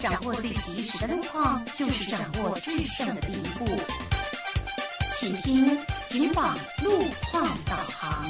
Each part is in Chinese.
掌握最及时的路况，就是掌握制胜的第一步。请听警网路况导航。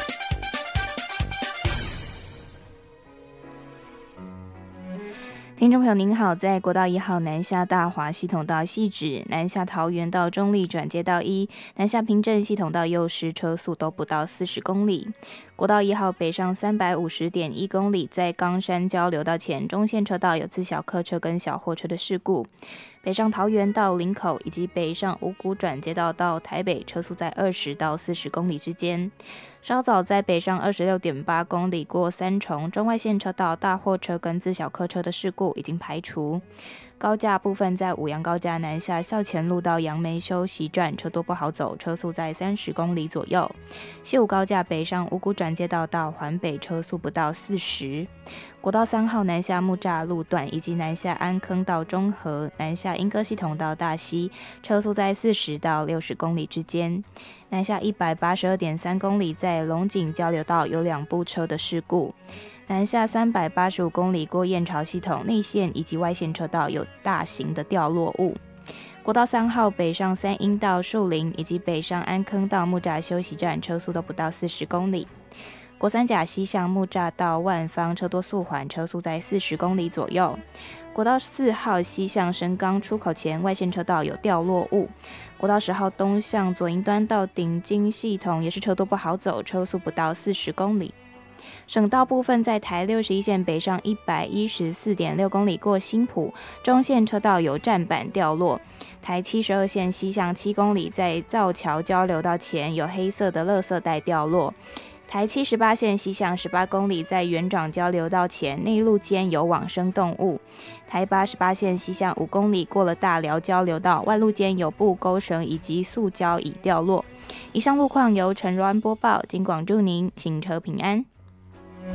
听众朋友您好，在国道1号南下大华系统道汐止、南下桃园到中立转接道1、南下平镇系统道右师车速都不到40公里。国道1号北上350.1公里，在冈山交流道前中线车道有自小客车跟小货车的事故。北上桃园到林口以及北上五股转接道到台北，车速在20到40公里之间。稍早在北上26.8公里过三重中外线车道大货车跟自小客车的事故已经排除。高架部分在五杨高架南下校前路到杨梅休息站车多不好走，车速在30公里左右。西武高架北上五股转接道到环北车速不到40。国道3号南下木栅路段以及南下安坑到中和、南下莺歌系统到大溪，车速在40到60公里之间。南下182.3公里，在龙井交流道有2部车的事故。南下385公里过燕巢系统内线以及外线车道有大型的掉落物。国道3号北上三鹰到树林以及北上安坑到木栅休息站，车速都不到40公里。国三甲西向木栅到万方车多速缓，车速在40公里左右。国道4号西向神冈出口前外线车道有掉落物。国道10号东向左营端到顶金系统也是车多不好走，车速不到40公里。省道部分在台61线北上114.6公里过新埔，中线车道有站板掉落。台72线西向7公里，在造桥交流道前有黑色的垃圾袋掉落。台78线西向18公里，在园长交流道前内路间有往生动物。台88线西向5公里，过了大寮交流道，外路间有布钩绳以及塑胶椅掉落。以上路况由陈若安播报，警广祝您行车平安。